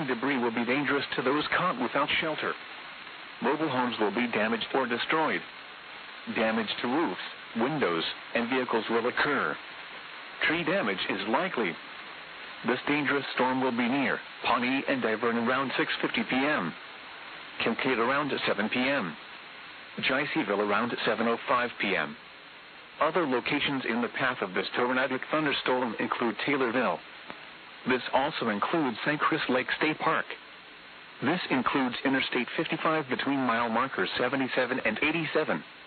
Falling debris will be dangerous to those caught without shelter. Mobile homes will be damaged or destroyed. Damage to roofs, windows, and vehicles will occur. Tree damage is likely. This dangerous storm will be near Pawnee and Diverne around 6:50 p.m., Kincaid around 7 p.m., Jayceeville around 7:05 p.m. Other locations in the path of this tornadic thunderstorm include Taylorville. This also includes St. Chris Lake State Park. This includes Interstate 55 between mile markers 77 and 87.